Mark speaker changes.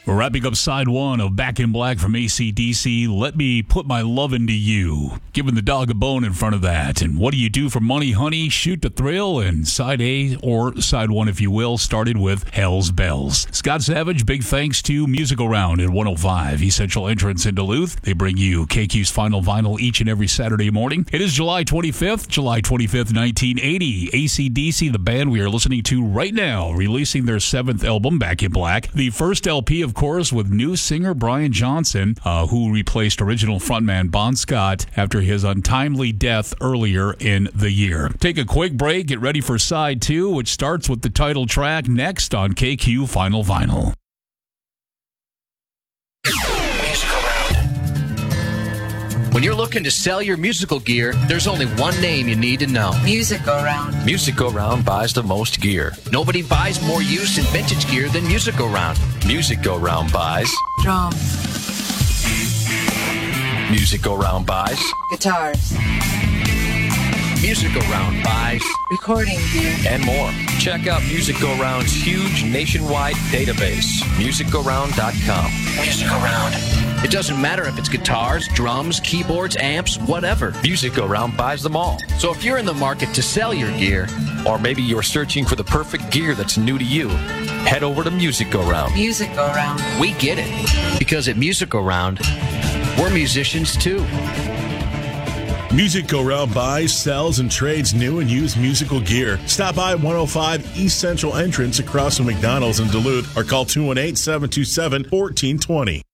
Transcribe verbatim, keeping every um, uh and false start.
Speaker 1: We're wrapping up side one of Back in Black from A C D C. Let Me Put My Love Into You. Giving the dog a bone in front of that. And What Do You Do for Money, Honey? Shoot the Thrill. And side A, or side one, if you will, started with Hell's Bells. Scott Savage, big thanks to Musical Round at one oh five Essential Entrance in Duluth. They bring you K Q's Final Vinyl each and every Saturday morning. It is July twenty-fifth, July twenty-fifth, nineteen eighty. A C D C, the band we are listening to right now, releasing their seventh album, Back in Black. The first L P, of course, with new singer Brian Johnson, uh, who replaced original frontman Bon Scott after his untimely death earlier in the year. Take a quick break, get ready for side two, which starts with the title track next on K Q Final Vinyl.
Speaker 2: When you're looking to sell your musical gear, there's only one name you need to know.
Speaker 3: Musical Round.
Speaker 4: Musical Round buys the most gear.
Speaker 2: Nobody buys more used and vintage gear than Musical Round.
Speaker 4: Musical Round buys
Speaker 3: Drums.
Speaker 4: Musical Round buys
Speaker 3: Guitars.
Speaker 2: Musical Round buys
Speaker 3: Recording gear.
Speaker 4: and more. Check out Musical Round's huge nationwide database, musical round dot com.
Speaker 2: Musical Round. It doesn't matter if it's guitars, drums, keyboards, amps, whatever.
Speaker 4: Musical Round buys them all.
Speaker 2: So if you're in the market to sell your gear,
Speaker 4: Or maybe you're searching for the perfect gear that's new to you, head over to Musical Round.
Speaker 3: Musical Round.
Speaker 2: we get it. Because at Musical Round, we're musicians too.
Speaker 5: Music Go Round buys, sells, and trades new and used musical gear. Stop by one oh five East Central Entrance across from McDonald's in Duluth or call two one eight, seven two seven, one four two zero.